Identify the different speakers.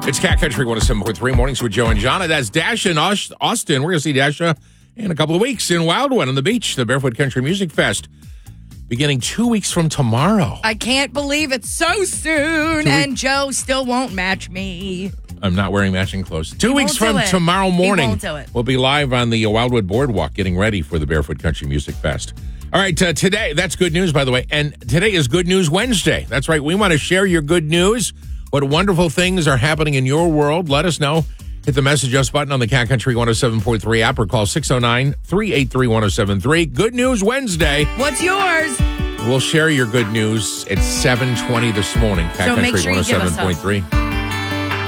Speaker 1: It's Cat Country 107.3 Mornings with Joe and Jonna. That's Dasha in Austin. We're going to see Dasha in a couple of weeks in Wildwood on the beach, the Barefoot Country Music Fest, beginning 2 weeks from tomorrow.
Speaker 2: I can't believe it's so soon, and Joe still won't match me.
Speaker 1: I'm not wearing matching clothes. 2 weeks from tomorrow morning, we'll be live on the Wildwood Boardwalk getting ready for the Barefoot Country Music Fest. All right, today, that's good news, by the way, and today is Good News Wednesday. That's right, we want to share your good news. What wonderful things are happening in your world? Let us know. Hit the Message Us button on the Cat Country 107.3 app or call 609-383-1073. Good News Wednesday.
Speaker 2: What's yours?
Speaker 1: We'll share your good news at 7:20 this morning. Cat Country 107.3.